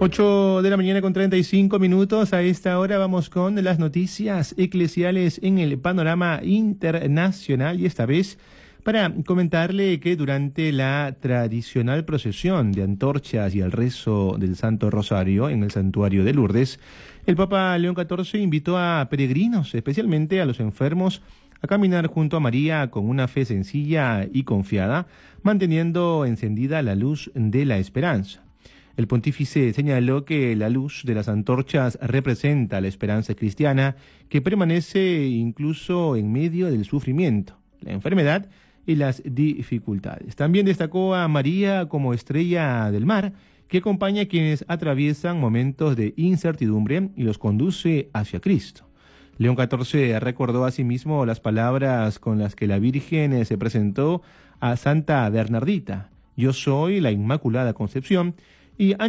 8 de la mañana con 35 minutos. A esta hora vamos con las noticias eclesiales en el panorama internacional y esta vez para comentarle que durante la tradicional procesión de antorchas y el rezo del Santo Rosario en el santuario de Lourdes, el Papa León XIV invitó a peregrinos, especialmente a los enfermos, a caminar junto a María con una fe sencilla y confiada, manteniendo encendida la luz de la esperanza. El pontífice señaló que la luz de las antorchas representa la esperanza cristiana que permanece incluso en medio del sufrimiento, la enfermedad y las dificultades. También destacó a María como estrella del mar, que acompaña a quienes atraviesan momentos de incertidumbre y los conduce hacia Cristo. León XIV recordó asimismo las palabras con las que la Virgen se presentó a Santa Bernardita: "Yo soy la Inmaculada Concepción", y